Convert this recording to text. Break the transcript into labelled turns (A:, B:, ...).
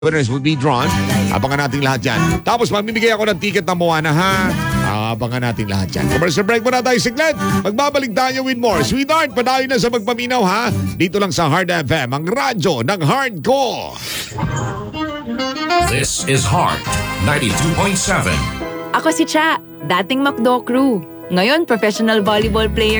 A: winners will be drawn. Abangan natin lahat yan. Tapos mamimigay ako ng ticket na Moana, ha? Abangan natin lahat yan. Commercial break muna tayo, Siglet. Magbabalik tayo with more. Sweetheart, padayo na sa magpaminaw, ha? Dito lang sa Hard FM, ang radyo ng hardcore.
B: This is Hard 92.7.
C: Ako si Cha, dating McDo crew. Ngayon, professional volleyball player